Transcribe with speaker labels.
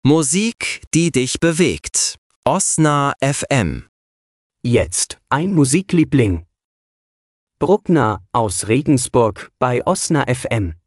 Speaker 1: Musik, die dich bewegt. Osna FM.
Speaker 2: Jetzt ein Musikliebling. Bruckner aus Regensburg bei Osna FM.